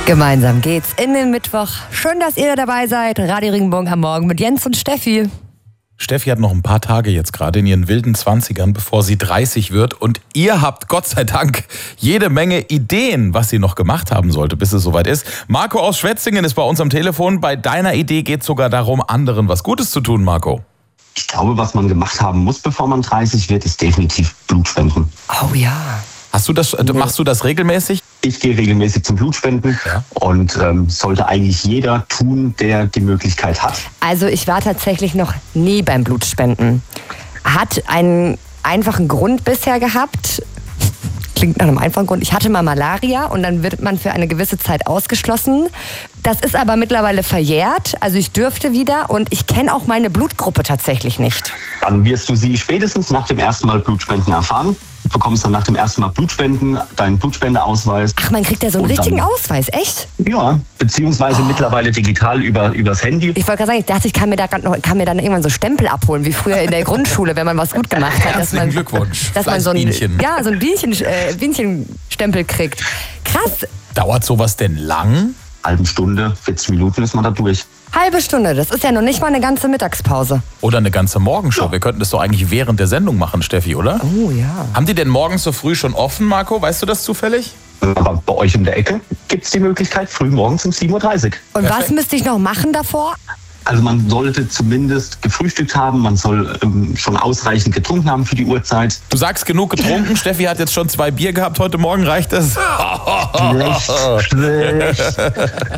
Gemeinsam geht's in den Mittwoch. Schön, dass ihr dabei seid. Radio Regenbogen am Morgen mit Jens und Steffi. Steffi hat noch ein paar Tage jetzt gerade in ihren wilden 20ern, bevor sie 30 wird. Und ihr habt Gott sei Dank jede Menge Ideen, was sie noch gemacht haben sollte, bis es soweit ist. Marco aus Schwetzingen ist bei uns am Telefon. Bei deiner Idee geht es sogar darum, anderen was Gutes zu tun, Marco. Ich glaube, was man gemacht haben muss, bevor man 30 wird, ist definitiv Blutspenden. Oh ja. Machst du das regelmäßig? Ich gehe regelmäßig zum Blutspenden und sollte eigentlich jeder tun, der die Möglichkeit hat. Also ich war tatsächlich noch nie beim Blutspenden. Hat einen einfachen Grund bisher gehabt. Klingt nach einem einfachen Grund. Ich hatte mal Malaria und dann wird man für eine gewisse Zeit ausgeschlossen. Das ist aber mittlerweile verjährt. Also ich dürfte wieder und ich kenne auch meine Blutgruppe tatsächlich nicht. Dann wirst du sie spätestens nach dem ersten Mal Blutspenden erfahren. Du bekommst dann nach dem ersten Mal Blutspenden, deinen Blutspendeausweis. Ach, man kriegt ja so einen richtigen Ausweis, echt? Ja, beziehungsweise mittlerweile digital übers Handy. Ich wollte gerade sagen, ich dachte, ich kann mir dann irgendwann so Stempel abholen, wie früher in der Grundschule, wenn man was gut gemacht hat. Herzlichen Glückwunsch. Dass man so ein Bienenstempel kriegt. Krass. Dauert sowas denn lang? Halbe Stunde, 40 Minuten ist man da durch. Halbe Stunde, das ist ja noch nicht mal eine ganze Mittagspause. Oder eine ganze Morgenshow. Ja. Wir könnten das doch eigentlich während der Sendung machen, Steffi, oder? Oh ja. Haben die denn morgens so früh schon offen, Marco? Weißt du das zufällig? Aber bei euch in der Ecke gibt es die Möglichkeit, früh morgens um 7.30 Uhr. Und Perfekt. Was müsste ich noch machen davor? Also man sollte zumindest gefrühstückt haben, man soll schon ausreichend getrunken haben für die Uhrzeit. Du sagst genug getrunken, Steffi hat jetzt schon 2 Bier gehabt, heute Morgen reicht das? Schlecht.